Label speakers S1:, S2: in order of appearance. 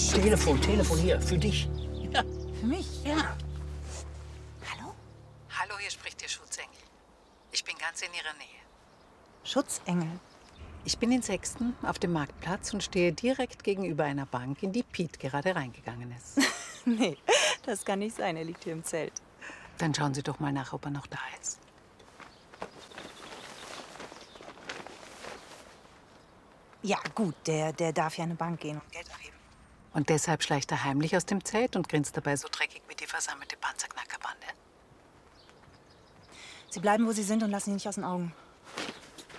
S1: Telefon hier, für dich. Ja.
S2: Für mich?
S1: Ja.
S2: Hallo?
S3: Hallo, hier spricht Ihr Schutzengel. Ich bin ganz in Ihrer Nähe.
S2: Schutzengel.
S3: Ich bin in Sexten auf dem Marktplatz und stehe direkt gegenüber einer Bank, in die Piet gerade reingegangen ist.
S2: Nee, das kann nicht sein. Er liegt hier im Zelt.
S3: Dann schauen Sie doch mal nach, ob er noch da ist.
S2: Ja, gut, der darf ja an eine Bank gehen und Geld abheben.
S3: Und deshalb schleicht er heimlich aus dem Zelt und grinst dabei so dreckig wie die versammelte Panzerknackerbande.
S2: Sie bleiben, wo Sie sind und lassen ihn nicht aus den Augen.